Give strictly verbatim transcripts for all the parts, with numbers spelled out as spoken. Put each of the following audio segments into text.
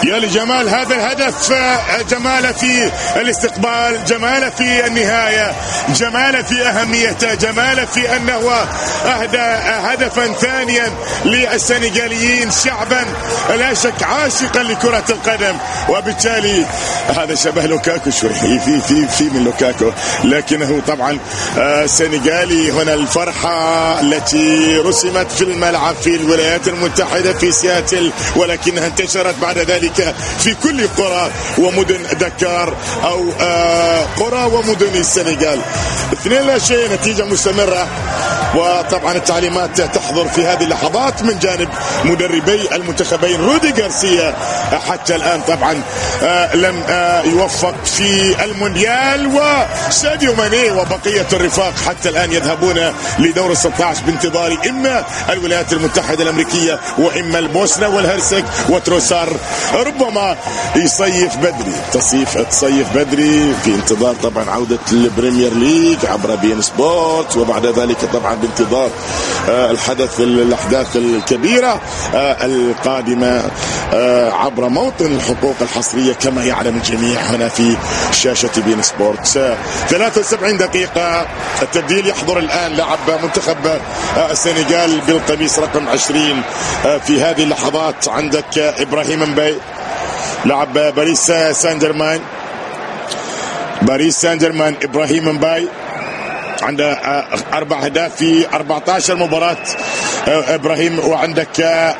يا لجمال هذا الهدف، جماله في الاستقبال، جماله في النهاية، جماله في أهميته، جماله في أنه أهدى هدفا ثانيا للسنغاليين، شعبا لا شك عاشقا لكرة القدم، وبالتالي هذا شبه لوكاكو شوي، في في في من لوكاكو، لكنه طبعا السنغالي. هنا الفرحة التي رسمت في الملعب في الولايات المتحدة في سياتل، ولكنها انتشرت بعد ذلك في كل قرى ومدن دكار أو قرى ومدن السنغال. اثنين لا شيء، نتيجة مستمرة، وطبعا التعليمات تحضر في هذه اللحظات من جانب مدربي المنتخبين. رودي غارسيا حتى الآن طبعا لم يوفق في المونديال، وساديو ماني وبقية الرفاق حتى الآن يذهبون لدور ستة عشر بانتظار إما الولايات المتحدة الأمريكية وإما البوسنة والهرسك، وتروسار ربما يصيف بدري، تصيف تصيف بدري في انتظار طبعا عودة البريمير ليج عبر بي ان سبورت، وبعد ذلك طبعا بانتظار الحدث الأحداث الكبيرة القادمة عبر موطن الحقوق الحصرية كما يعلم الجميع هنا في شاشة بي ان سبورت. ثلاثة وسبعين دقيقة، التبديل يحضر الآن لعب منتخب السنغال بالقميص رقم عشرين في هذه اللحظات. عندك إبراهيم مباي لعب باريس سان جيرمان، باريس سان جيرمان إبراهيم مباي عنده أربع أهداف في أربعة عشر مباراة إبراهيم. وعندك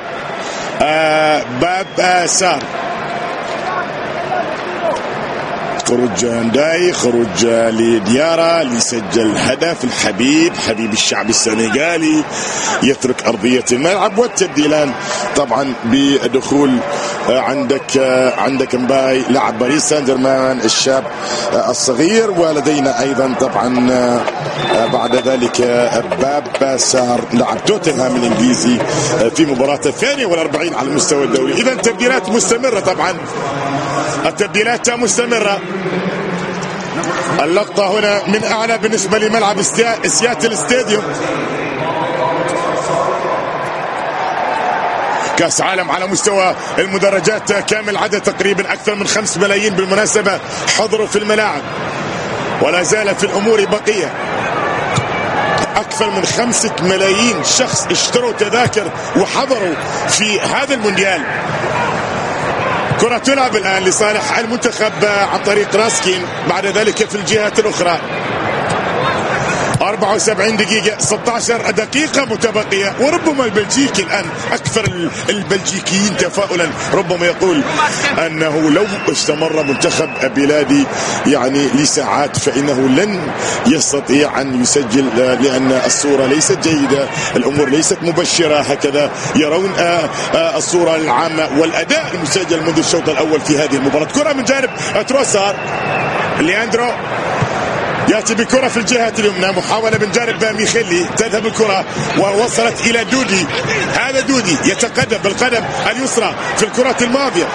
باب سار، خروج نداي، خروج لديارة ليسجل هدف. الحبيب حبيب الشعب السنغالي يترك أرضية الملعب، والتبديلان طبعا بدخول عندك عندك مباي لاعب باريس سان جيرمان الشاب الصغير، ولدينا أيضا طبعا بعد ذلك باب سار لاعب توتنهام الإنجليزي في مباراة الثانية والأربعين على المستوى الدولي. إذا تبديلات مستمرة، طبعا التبديلات مستمرة. اللقطة هنا من أعلى بالنسبة لملعب سياتل ستاديوم، كأس عالم على مستوى المدرجات كامل عدد تقريبا أكثر من خمس ملايين بالمناسبة حضروا في الملاعب، ولا زال في الأمور بقية. أكثر من خمسة ملايين شخص اشتروا تذاكر وحضروا في هذا المونديال. كرة تلعب الآن لصالح المنتخب عن طريق راسكين، بعد ذلك في الجهة الأخرى أربعة وسبعين دقيقة، ستة عشر دقيقة متبقية، وربما البلجيكي الآن أكثر البلجيكيين تفاؤلا ربما يقول أنه لو استمر منتخب بلادي يعني لساعات فإنه لن يستطيع أن يسجل، لأن الصورة ليست جيدة، الأمور ليست مبشرة، هكذا يرون الصورة العامة والأداء المسجل منذ الشوط الأول في هذه المباراة. كرة من جانب تروسار، لياندرو يأتي بكرة في الجهة اليمنى، محاولة من جانب ميخيلي، تذهب الكرة ووصلت إلى دودي، هذا دودي يتقدم بالقدم اليسرى في الكرة الماضية،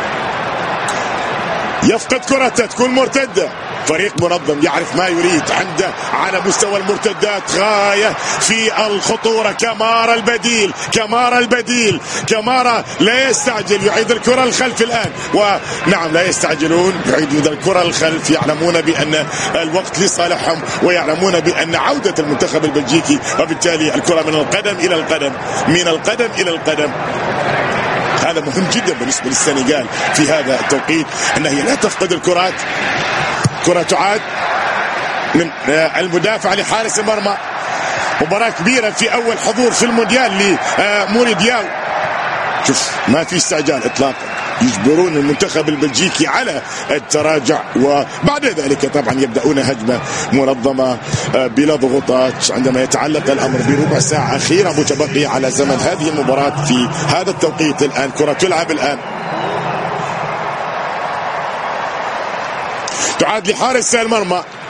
يفقد كرته، تكون مرتدة. فريق منظم يعرف ما يريد، عنده على مستوى المرتدات غاية في الخطورة. كمارا البديل، كمارا البديل، كمارا لا يستعجل، يعيد الكرة الخلف الآن، ونعم لا يستعجلون، يعيدون الكرة الخلف، يعلمون بأن الوقت لصالحهم، ويعلمون بأن عودة المنتخب البلجيكي، وبالتالي الكرة من القدم إلى القدم، من القدم إلى القدم. هذا مهم جدا بالنسبة للسنغال في هذا التوقيت، أنها لا تفقد الكرات. كرة تعاد من المدافع لحارس المرمى. مباراة كبيرة في أول حضور في المونديال لموري دياو. شوف ما في استعجال إطلاقا، يجبرون المنتخب البلجيكي على التراجع، وبعد ذلك طبعا يبدأون هجمة منظمة بلا ضغوطات. عندما يتعلق الأمر بربع ساعة أخيرة متبقية على زمن هذه المباراة في هذا التوقيت الآن، كرة تلعب الآن، تعاد لحارس المرمى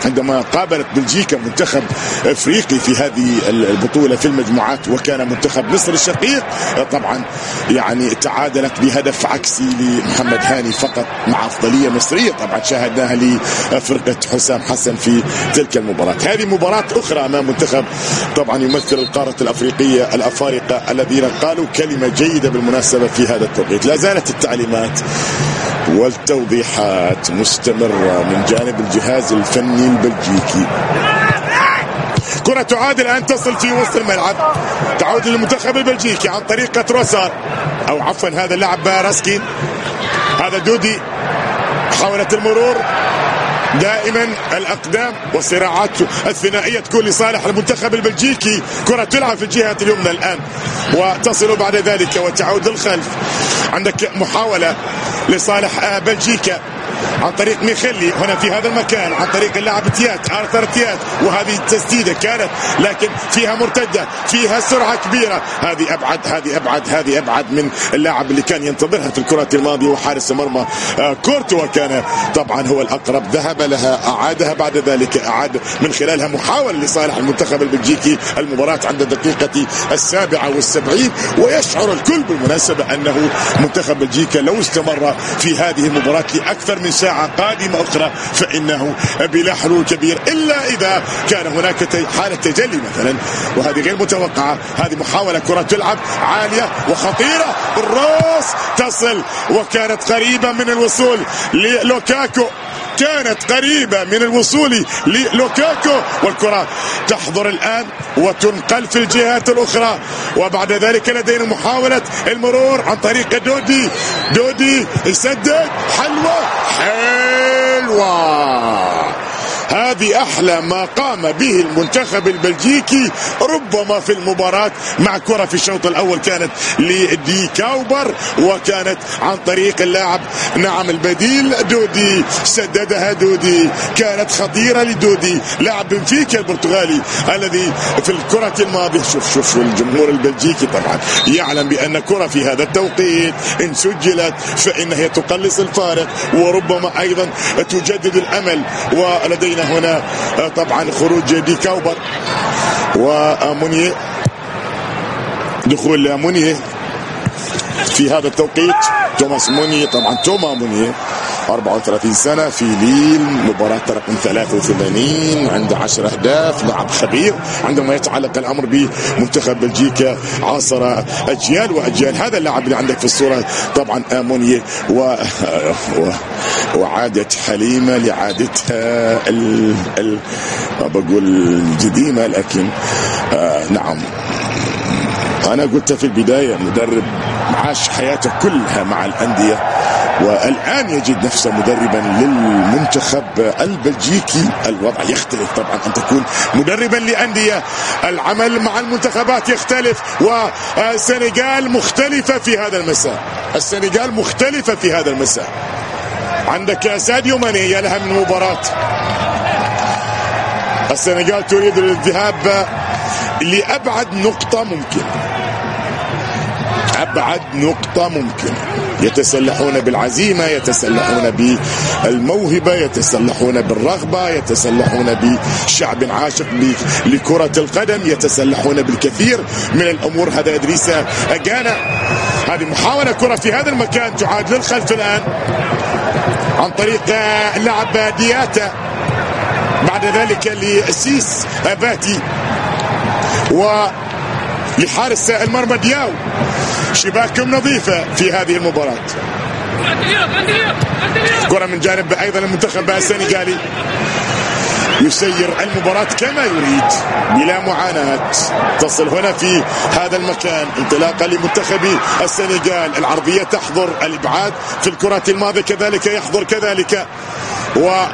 عندما قابلت بلجيكا منتخب افريقي في هذه البطولة في المجموعات، وكان منتخب مصر الشقيق طبعا يعني تعادلت بهدف عكسي لمحمد هاني فقط مع أفضلية مصرية طبعا شاهدناها لفرقة حسام حسن في تلك المباراة. هذه مباراة أخرى أمام منتخب طبعا يمثل القارة الأفريقية الأفارقة الذين قالوا كلمة جيدة بالمناسبة في هذا التوقيت. لا زالت التعليمات والتوضيحات مستمرة من جانب الجهاز الفني البلجيكي. كرة تعاد الآن تصل في وسط الملعب، تعود للمنتخب البلجيكي عن طريق تروسار أو عفوا هذا اللاعب راسكين، هذا دودي. حاولت المرور، دائما الأقدام والصراعات الثنائية تكون لصالح المنتخب البلجيكي. كرة تلعب في الجهة اليمنى الآن وتصل بعد ذلك وتعود للخلف. عندك محاولة لصالح بلجيكا عن طريق ميخيلي هنا في هذا المكان عن طريق اللاعب تيات ارثر تيات، وهذه التسديده كانت لكن فيها مرتده، فيها سرعه كبيره. هذه ابعد هذه ابعد هذه ابعد من اللاعب اللي كان ينتظرها في الكره الماضيه، وحارس مرمى كورتوا كان طبعا هو الاقرب، ذهب لها اعادها بعد ذلك، اعاد من خلالها محاوله لصالح المنتخب البلجيكي. المباراه عند الدقيقه السابعه والسبعين، ويشعر الكل بالمناسبه انه منتخب بلجيكا لو استمر في هذه المباراه لاكثر من ساعة قادمة أخرى فإنه بلا حلول كبير، إلا إذا كان هناك حالة تجلي مثلا، وهذه غير متوقعة. هذه محاولة كرة تلعب عالية وخطيرة بالراس تصل، وكانت قريبة من الوصول للوكاكو، كانت قريبة من الوصول للوكاكو، والكرة تحضر الآن وتنقل في الجهات الأخرى. وبعد ذلك لدينا محاولة المرور عن طريق دودي، دودي يسدد، حلوة حلوة. هذه أحلى ما قام به المنتخب البلجيكي ربما في المباراة، مع كرة في الشوط الأول كانت لدي كاوبر، وكانت عن طريق اللاعب نعم البديل دودي، سددها دودي، كانت خطيرة لدودي لاعب بنفيكا البرتغالي الذي في الكرة الماضية. شوف شوف الجمهور البلجيكي طبعا يعلم بأن كرة في هذا التوقيت إن سجلت فإنها تقلص الفارق، وربما أيضا تجدد الأمل. ولدينا هنا طبعا خروج دي كاوبر ومونيه، دخول مونيه في هذا التوقيت، توماس مونيه طبعا توما مونيه أربعة وثلاثين سنة في ليل، مباراة رقم ثلاثة وثمانين، عنده عشر أهداف، لاعب خبير. عندما يتعلق الأمر بمنتخب بلجيكا عاصر أجيال وأجيال. هذا اللاعب اللي عندك في الصورة طبعا مونيه، و... و... وعادة حليمة لعادتها ال... ال... بقول القديمة، لكن آه نعم أنا قلت في البداية مدرب عاش حياته كلها مع الأندية، والآن يجد نفسه مدربا للمنتخب البلجيكي. الوضع يختلف طبعا أن تكون مدربا لأندية، العمل مع المنتخبات يختلف، والسنغال مختلفة في هذا المساء، السنغال مختلفة في هذا المساء. عندك ساديو ماني يلها من مباراة، السنغال تريد الذهاب لأبعد نقطة ممكن، أبعد نقطة ممكن. يتسلحون بالعزيمة، يتسلحون بالموهبة، يتسلحون بالرغبة، يتسلحون بشعب عاشق لكرة القدم، يتسلحون بالكثير من الأمور. هذا إدريس أجانا، هذه محاولة كرة في هذا المكان تعاد للخلف الآن عن طريق اللاعب دياتا، بعد ذلك لسيس أباتي ولحارس المرمى دياو. شباكهم نظيفة في هذه المباراة. كرة من جانب أيضا المنتخب السنغالي يسير المباراة كما يريد بلا معاناة. تصل هنا في هذا المكان انطلاقا لمنتخب السنغال، العرضية تحضر، الإبعاد في الكرات الماضية كذلك يحضر كذلك، و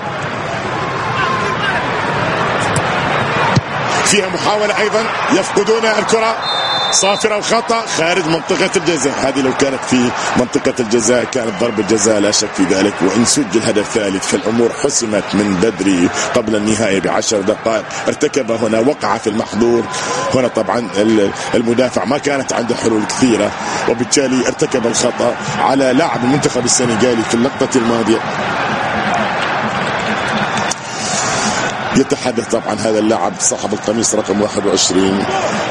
فيها محاولة أيضا يفقدون الكرة، صافرة وخطأ خارج منطقة الجزاء. هذه لو كانت في منطقة الجزاء كانت ضربة جزاء لا شك في ذلك، وإن سجل هدف ثالث فالأمور حسمت من بدري قبل النهاية بعشر دقائق. ارتكب هنا وقع في المحظور، هنا طبعا المدافع ما كانت عنده حلول كثيرة، وبالتالي ارتكب الخطأ على لاعب المنتخب السنغالي في اللقطة الماضية. يتحدث طبعا هذا اللاعب صاحب القميص رقم واحد وعشرين،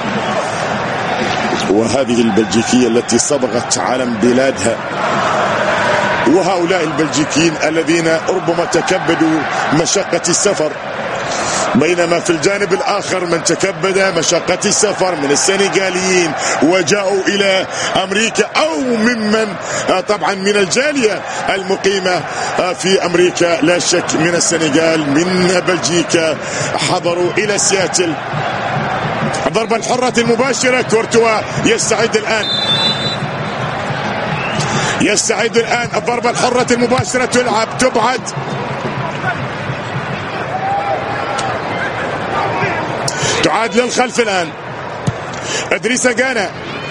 وهذه البلجيكية التي صبغت علم بلادها، وهؤلاء البلجيكيين الذين ربما تكبدوا مشقة السفر، بينما في الجانب الآخر من تكبد مشقة السفر من السنغاليين وجاءوا إلى أمريكا، أو ممن طبعا من الجالية المقيمة في أمريكا لا شك، من السنغال من بلجيكا، حضروا إلى سياتل. الضربة الحرة المباشرة، كورتوا يستعد الآن يستعد الآن الضربة الحرة المباشرة، تلعب تبعد، تعاد للخلف الآن. إدريس غانا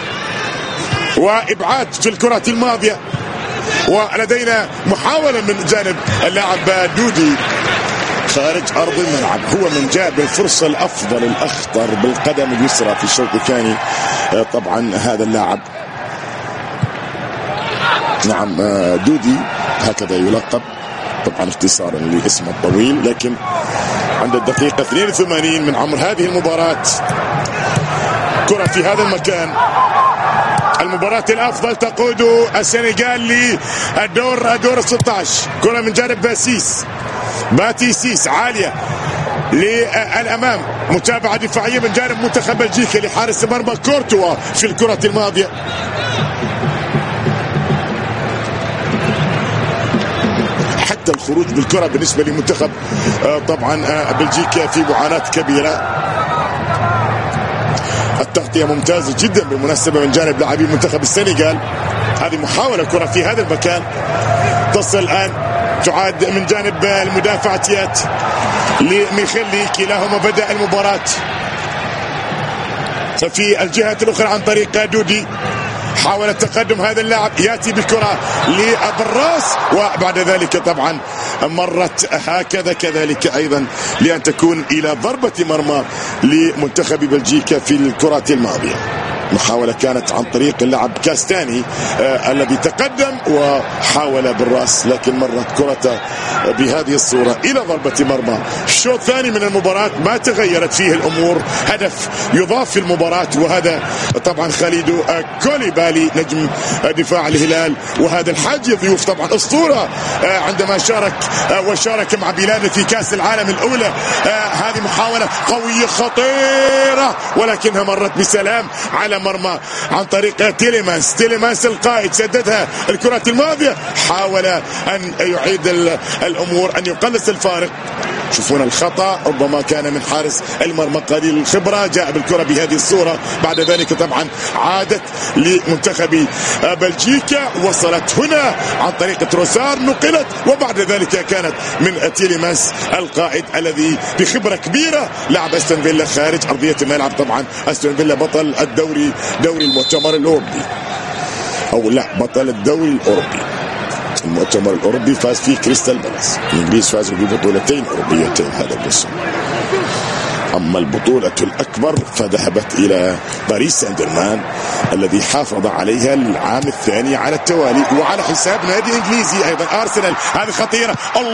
وإبعاد في الكرة الماضية، ولدينا محاولة من جانب اللاعب دودي خارج أرض الملعب. هو من جاب الفرصة الأفضل الأخطر بالقدم اليسرى في الشوط الثاني طبعا هذا اللاعب. نعم دودي هكذا يلقب طبعا اختصارا لاسمه الطويل، لكن عند الدقيقة اثنين وثمانين من عمر هذه المباراة كرة في هذا المكان. المباراة الأفضل تقود السنغال للدور الدور ستة عشر. كرة من جانب باسيس باتي سيس عالية للأمام، متابعة دفاعية من جانب منتخب بلجيكا لحارس مرمى كورتوا في الكرة الماضية. حتى الخروج بالكرة بالنسبة لمنتخب طبعا بلجيكا في معاناة كبيرة. التغطية ممتازة جدا بالمناسبة من جانب لاعبي منتخب السنغال. هذه محاولة كرة في هذا المكان تصل الآن، تعاد من جانب المدافع تيات لميخيلي، كلاهما بدأ المباراة. ففي الجهة الأخرى عن طريق دودي حاول التقدم هذا اللاعب، ياتي بالكرة لبراس، وبعد ذلك طبعا مرت هكذا كذلك ايضا لان تكون الى ضربة مرمى لمنتخب بلجيكا في الكرة الماضية. محاولة كانت عن طريق اللاعب كاستاني آه الذي تقدم وحاول بالراس، لكن مرت كرة بهذه الصورة إلى ضربة مرمى. الشوط الثاني من المباراة ما تغيرت فيه الأمور، هدف يضاف في المباراة، وهذا طبعا خالد آه كوليبالي نجم آه دفاع الهلال، وهذا الحاج ضيوف طبعا أسطورة آه عندما شارك آه وشارك مع بلاده في كأس العالم الأولى. آه هذه محاولة قوية خطيرة ولكنها مرت بسلام على مرمى عن طريق تيليمانس. تيليمانس القائد سددها الكرة الماضية، حاول أن يعيد الأمور، أن يقلص الفارق. شوفون الخطأ ربما كان من حارس المرمى قليل الخبرة، جاء بالكرة بهذه الصورة. بعد ذلك طبعا عادت لمنتخب بلجيكا، وصلت هنا عن طريق تروسار، نقلت، وبعد ذلك كانت من تيليمانس القائد الذي بخبرة كبيرة لعب أستون فيلا خارج أرضية الملعب. طبعا أستون فيلا بطل الدوري، دوري المؤتمر الأوروبي، أو لا بطل الدوري الأوروبي. المؤتمر الأوروبي فاز فيه كريستال بالاس، الإنجليز فازوا ببطولتين أوروبيتين هذا الموسم. أما البطولة الأكبر فذهبت إلى باريس سان جيرمان الذي حافظ عليها العام الثاني على التوالي، وعلى حساب نادي إنجليزي أيضا أرسنال. هذه خطيرة،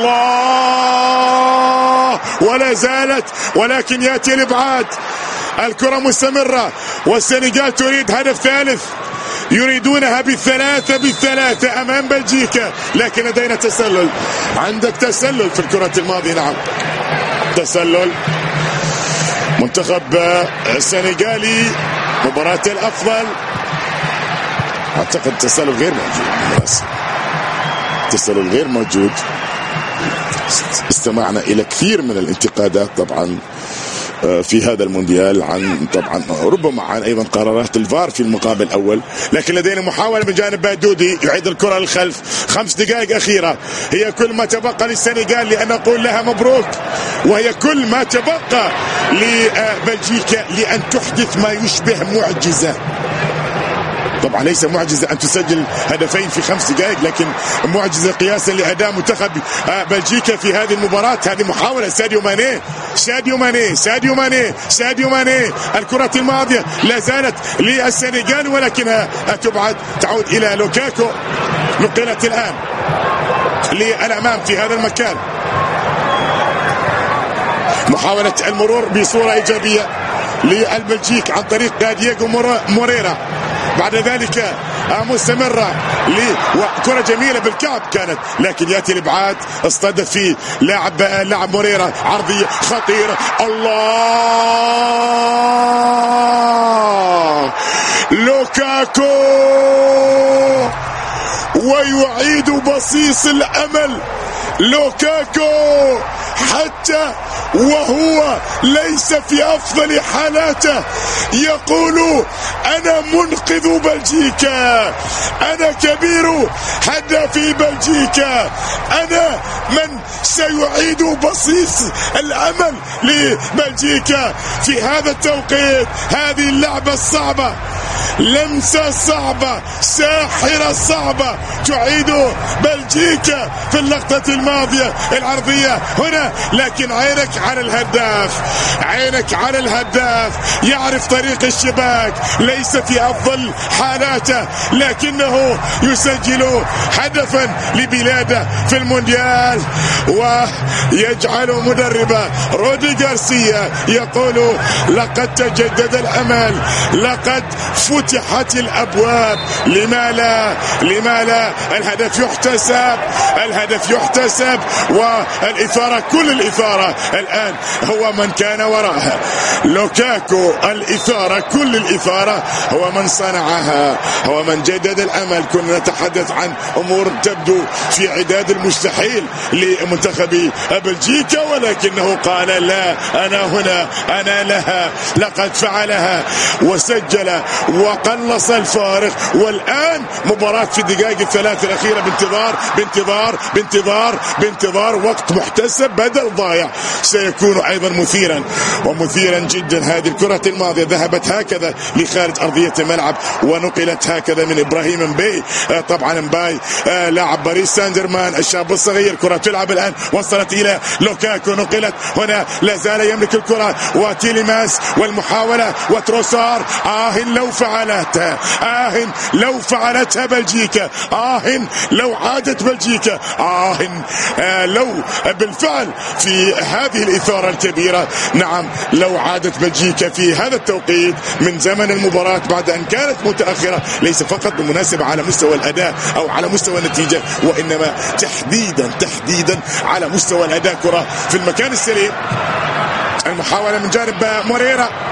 الله، ولا زالت، ولكن يأتي الإبعاد. الكرة مستمرة والسنغال تريد هدف ثالث، يريدونها بالثلاثة بالثلاثة أمام بلجيكا، لكن لدينا تسلل. عندك تسلل في الكرة الماضية، نعم تسلل. منتخب السنغالي مباراته الأفضل، أعتقد تسلل غير موجود، تسلل غير موجود. استمعنا إلى كثير من الانتقادات طبعا في هذا المونديال عن طبعا ربما عن ايضا قرارات الفار في المقابل الاول، لكن لدينا محاوله من جانب دودي يعيد الكره للخلف. خمس دقائق اخيره هي كل ما تبقى للسنغال لان نقول لها مبروك، وهي كل ما تبقى لبلجيكا لان تحدث ما يشبه معجزه. طبعا ليس معجزة أن تسجل هدفين في خمس دقائق، لكن معجزة قياسا لأداء منتخب بلجيكا في هذه المباراة. هذه محاولة ساديو ماني ساديو ماني ساديو ماني ساديو ماني الكرة الماضية لا زالت للسنغال ولكنها تبعد، تعود إلى لوكاكو. نقلت الآن للأمام في هذا المكان، محاولة المرور بصورة إيجابية للبلجيك عن طريق دييغو موريرا. بعد ذلك مستمرة وكرة جميلة بالكعب كانت، لكن يأتي الإبعاد. اصطدت في لاعب لاعب موريرا، عرضية خطيرة. الله، لوكاكو ويعيد بصيص الأمل. لوكاكو حتى وهو ليس في أفضل حالاته يقول أنا منقذ بلجيكا، أنا كبير هدافي بلجيكا، أنا من سيعيد بصيص الأمل لبلجيكا في هذا التوقيت. هذه اللعبة الصعبة، لمسة صعبة، ساحرة صعبة تعيد بلجيكا في اللقطة الماضية العرضية هنا. لكن عينك على الهداف، عينك على الهداف، يعرف طريق الشباك، ليس في أفضل حالاته لكنه يسجل هدفا لبلاده في المونديال، ويجعل مدربه رودي غارسيا يقول لقد تجدد الأمل، لقد فتحت الأبواب. لما لا، لما لا؟ الهدف يحتسب، الهدف يحتسب، والإثارة كل الإثارة الآن هو من كان وراءها. لوكاكو، الإثارة كل الإثارة هو من صنعها، هو من جدد الأمل. كنا نتحدث عن أمور تبدو في عداد المستحيل لمنتخب بلجيكا، ولكنه قال لا، أنا هنا، أنا لها. لقد فعلها وسجل وقلص الفارق. والآن مباراة في الدقائق الثلاث الأخيرة بانتظار بانتظار بانتظار بانتظار وقت محتسب بدل ضايع سيكون أيضا مثيرا ومثيرا جدا. هذه الكرة الماضية ذهبت هكذا لخارج أرضية الملعب ونقلت هكذا من إبراهيم مباي. طبعا مباي لاعب باريس سان جيرمان الشاب الصغير. كرة تلعب الآن، وصلت إلى لوكاكو، نقلت هنا، لا زال يملك الكرة وتيليماس والمحاولة وتروسار. آه لو فعلتها، آه لو فعلتها بلجيكا، آه لو عادت بلجيكا، آه, آه لو بالفعل في هذه الإثارة الكبيرة. نعم، لو عادت بلجيكا في هذا التوقيت من زمن المباراة بعد أن كانت متأخرة، ليس فقط بالمناسبة على مستوى الأداء أو على مستوى النتيجة، وإنما تحديدا تحديدا على مستوى الأداء. كرة في المكان السليم، المحاولة من جانب موريرا،